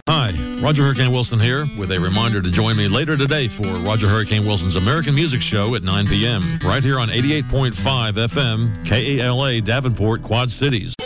Hi, Roger Hurricane Wilson here with a reminder to join me later today for Roger Hurricane Wilson's American Music Show at 9 p.m. right here on 88.5 FM, KALA, Davenport, Quad Cities.